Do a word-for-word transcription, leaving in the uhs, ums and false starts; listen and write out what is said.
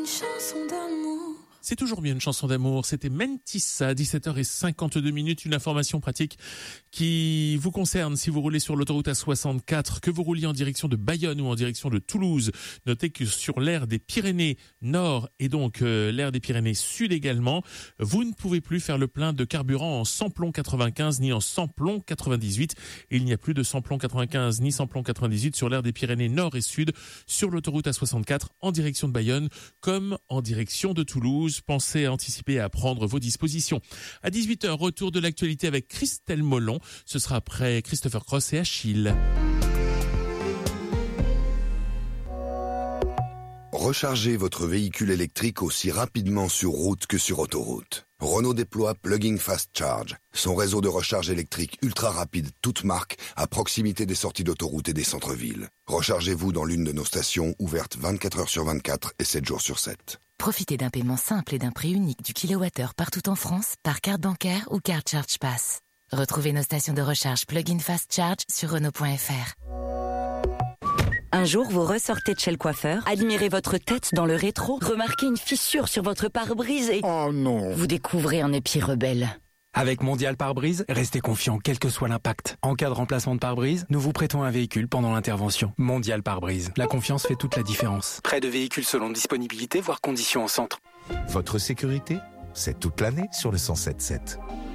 Une chanson d'amour. C'est toujours bien une chanson d'amour. C'était Mentissa, à dix-sept heures cinquante-deux minutes. Une information pratique qui vous concerne si vous roulez sur l'autoroute A soixante-quatre, que vous rouliez en direction de Bayonne ou en direction de Toulouse. Notez que sur l'aire des Pyrénées Nord et donc euh, l'aire des Pyrénées Sud également, vous ne pouvez plus faire le plein de carburant en samplon quatre-vingt-quinze ni en samplon quatre-vingt-dix-huit. Il n'y a plus de samplon quatre-vingt-quinze ni samplon quatre-vingt-dix-huit sur l'aire des Pyrénées Nord et Sud sur l'autoroute A soixante-quatre en direction de Bayonne comme en direction de Toulouse. Pensez à anticiper et à prendre vos dispositions. À dix-huit heures, retour de l'actualité avec Christelle Molon. Ce sera après Christopher Cross et Achille. Rechargez votre véhicule électrique aussi rapidement sur route que sur autoroute. Renault déploie Plug-in Fast Charge, son réseau de recharge électrique ultra rapide toute marque à proximité des sorties d'autoroute et des centres-villes. Rechargez-vous dans l'une de nos stations ouvertes vingt-quatre heures sur vingt-quatre et sept jours sur sept. Profitez d'un paiement simple et d'un prix unique du kilowattheure partout en France par carte bancaire ou carte Charge Pass. Retrouvez nos stations de recharge Plug-in Fast Charge sur Renault point F R. Un jour, vous ressortez de chez le coiffeur, admirez votre tête dans le rétro, remarquez une fissure sur votre pare-brise et... Oh non! Vous découvrez un épi rebelle. Avec Mondial Pare-Brise, restez confiant quel que soit l'impact. En cas de remplacement de pare-brise, nous vous prêtons un véhicule pendant l'intervention. Mondial Pare-Brise. La confiance fait toute la différence. Prêt de véhicules selon disponibilité, voire conditions en centre. Votre sécurité, c'est toute l'année sur le cent sept sept.